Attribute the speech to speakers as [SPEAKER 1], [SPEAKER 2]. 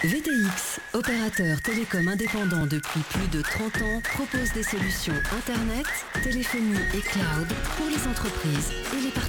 [SPEAKER 1] VTX, opérateur télécom indépendant depuis plus de 30 ans, propose des solutions Internet, téléphonie et cloud pour les entreprises et les particuliers.